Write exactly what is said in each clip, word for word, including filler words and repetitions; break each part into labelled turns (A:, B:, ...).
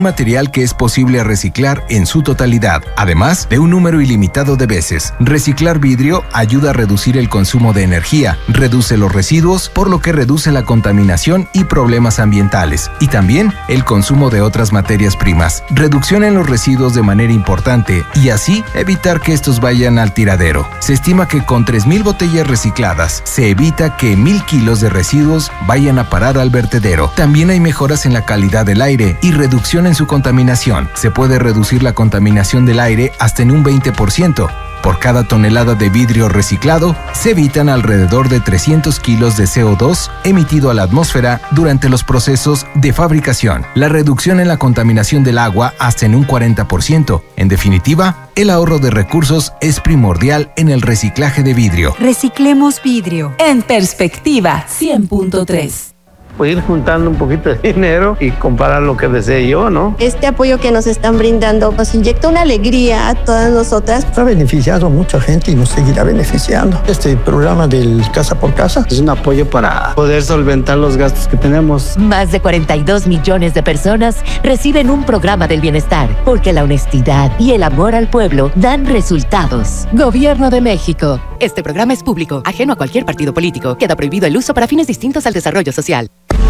A: material que es posible reciclar en su totalidad, además de un número ilimitado de veces. Reciclar vidrio ayuda a reducir el consumo de energía, reduce los residuos, por lo que reduce la contaminación y problemas ambientales, y también el consumo de otras materias primas. Reducción en los residuos de manera importante y así evitar que estos vayan al tiradero. Se estima que con tres mil botellas recicladas se evita que mil kilos de residuos vayan a parar al vertedero. También hay mejoras en la calidad del aire y reducción en su contaminación. Se puede reducir la contaminación del aire hasta en un veinte por ciento. Por cada tonelada de vidrio reciclado, se evitan alrededor de trescientos kilos de C O dos emitido a la atmósfera durante los procesos de fabricación. La reducción en la contaminación del agua hasta en un cuarenta por ciento. En definitiva, el ahorro de recursos es primordial en el reciclaje de vidrio.
B: Reciclemos vidrio.
C: En Perspectiva cien punto tres.
D: Pues ir juntando un poquito de dinero y comprar lo que desee yo, ¿no?
E: Este apoyo que nos están brindando nos inyecta una alegría a todas nosotras.
F: Ha beneficiado a mucha gente y nos seguirá beneficiando. Este programa del Casa por Casa
D: es un apoyo para poder solventar los gastos que tenemos.
G: Más de cuarenta y dos millones de personas reciben un programa del bienestar, porque la honestidad y el amor al pueblo dan resultados. Gobierno de México. Este programa es público, ajeno a cualquier partido político. Queda prohibido el uso para fines distintos al desarrollo social.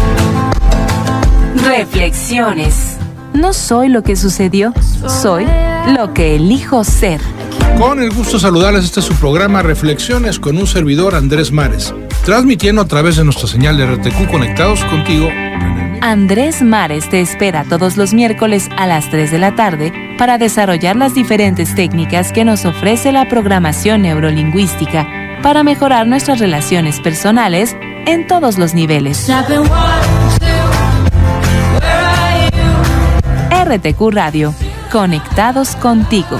C: Reflexiones. No soy lo que sucedió, soy lo que elijo ser.
H: Con el gusto de saludarles, este es su programa Reflexiones con un servidor, Andrés Mares, transmitiendo a través de nuestra señal de R T Q Conectados Contigo.
C: Andrés Mares te espera todos los miércoles a las tres de la tarde para desarrollar las diferentes técnicas que nos ofrece la programación neurolingüística para mejorar nuestras relaciones personales en todos los niveles. R T Q Radio, conectados contigo.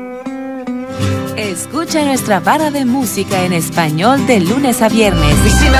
C: Escucha nuestra vara de música en español de lunes a viernes.